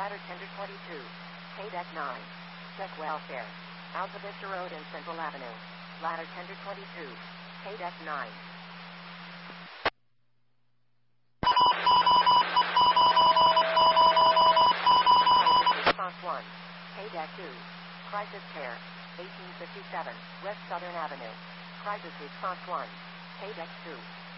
Ladder Tender 22. K-Deck 9. Check welfare. Alta Vista Road and Central Avenue. Ladder Tender 22. K-Deck 9. Crisis Response 1. K-Deck 2. Crisis Care. 1857 West Southern Avenue. Crisis Response 1. K-Deck 2.